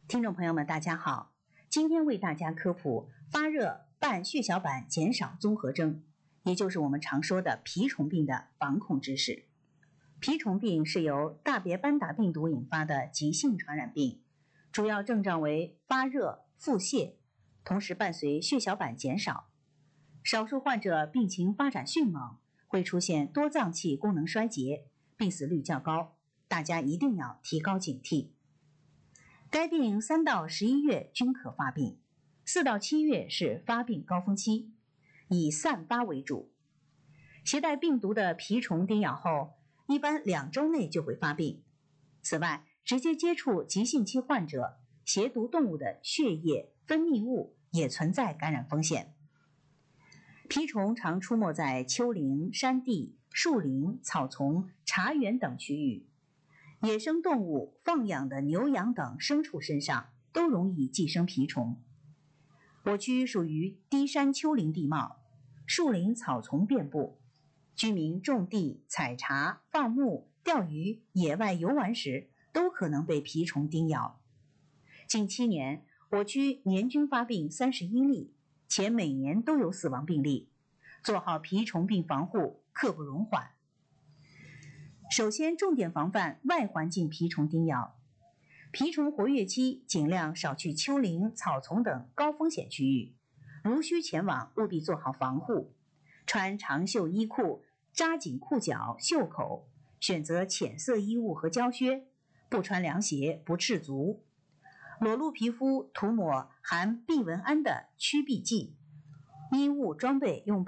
听众朋友们，大家好，今天为大家科普发热伴血小板减少综合征，也就是我们常说的蜱虫病的防控知识。蜱虫病是由大别班达病毒引发的急性传染病，主要症状为发热、腹泻，同时伴随血小板减少。少数患者病情发展迅猛，会出现多脏器功能衰竭，病死率较高，大家一定要提高警惕。该病3到11月均可发病，4到7月是发病高峰期，以散发为主。携带病毒的蜱虫叮咬后，一般2周内就会发病。此外，直接接触急性期患者携毒动物的血液、分泌物也存在感染风险。蜱虫常出没在丘陵、山地、树林、草丛、茶园等区域。野生动物、放养的牛羊等牲畜身上都容易寄生蜱虫。我区属于低山丘陵地貌，树林草丛遍布，居民种地、采茶、放牧、钓鱼、野外游玩时都可能被蜱虫叮咬。近7年，我区年均发病31例，且每年都有死亡病例，做好蜱虫病防护刻不容缓。首先，重点防范外环境蜱虫叮咬。蜱虫活跃期尽量少去丘陵、草丛等高风险区域，如需前往，务必做好防护。穿长袖衣裤，扎紧裤脚、袖口，选择浅色衣物和胶靴，不穿凉鞋，不赤足。裸露皮肤涂抹含避蚊胺的驱避剂，衣物装备用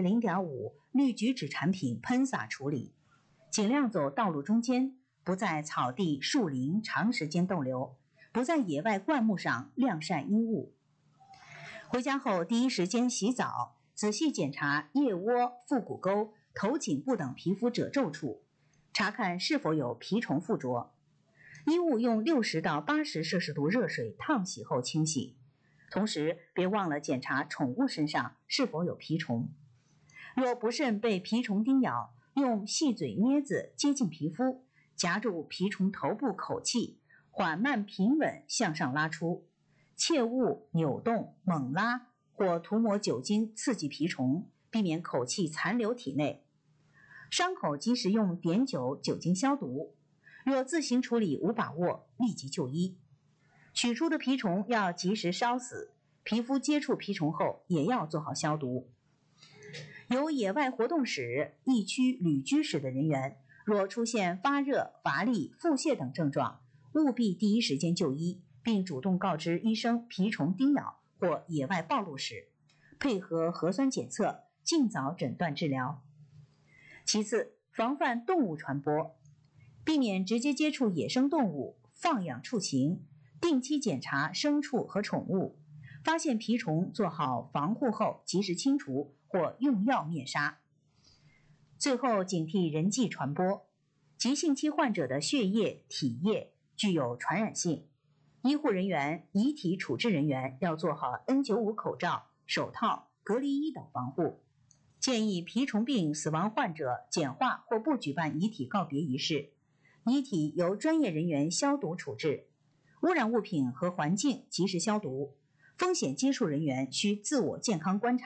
0.5% 氯菊酯产品喷洒处理。尽量走道路中间，不在草地、树林长时间逗留，不在野外灌木上晾晒衣物。回家后第一时间洗澡，仔细检查腋窝、腹股沟、头颈部等皮肤褶皱处，查看是否有蜱虫附着。衣物用60到80摄氏度热水烫洗后清洗，同时别忘了检查宠物身上是否有蜱虫。若不慎被蜱虫叮咬，用细嘴镊子接近皮肤，夹住蜱虫头部口气，缓慢平稳向上拉出，切勿扭动、猛拉或涂抹酒精刺激蜱虫，避免口气残留体内。伤口及时用碘酒酒精消毒，若自行处理无把握，立即就医。取出的蜱虫要及时烧死，皮肤接触蜱虫后也要做好消毒。有野外活动史、疫区旅居史的人员，若出现发热、乏力、腹泻等症状，务必第一时间就医，并主动告知医生蜱虫叮咬或野外暴露史，配合核酸检测，尽早诊断治疗。其次，防范动物传播，避免直接接触野生动物、放养畜禽，定期检查牲畜和宠物，发现蜱虫做好防护后及时清除或用药灭杀。最后，警惕人际传播。急性期患者的血液、体液具有传染性，医护人员、遗体处置人员要做好 N95 口罩、手套、隔离衣等防护。建议蜱虫病死亡患者简化或不举办遗体告别仪式，遗体由专业人员消毒处置，污染物品和环境及时消毒，风险接触人员需自我健康观察。